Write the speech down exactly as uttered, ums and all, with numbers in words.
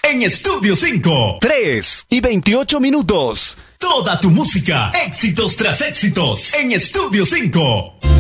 en Estudio cinco. tres y veintiocho minutos. Toda tu música, éxitos tras éxitos, en Estudio cinco.